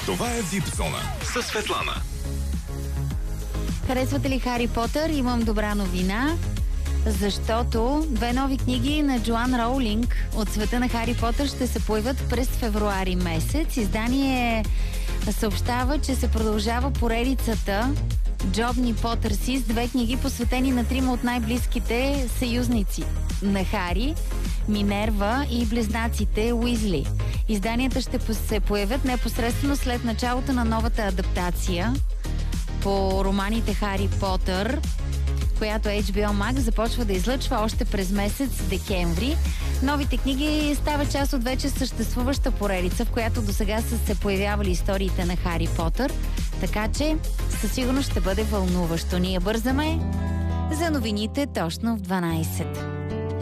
Това е VIP Зона със Светлана. Харесвате ли Хари Потър? Имам добра новина, защото 2 нови книги на Джоан Роулинг от света на Хари Потър ще се появят през февруари месец. Издание съобщава, че се продължава поредицата Джобни Потърси с 2 книги, посветени на 3 от най-близките съюзници на Хари, Минерва и близнаците Уизли. Изданията ще се появят непосредствено след началото на новата адаптация по романите Хари Потър, която HBO Max започва да излъчва още през месец декември. Новите книги стават част от вече съществуваща поредица, в която досега са се появявали историите на Хари Потър, така че със сигурност ще бъде вълнуващо. Ние бързаме за новините точно в 12.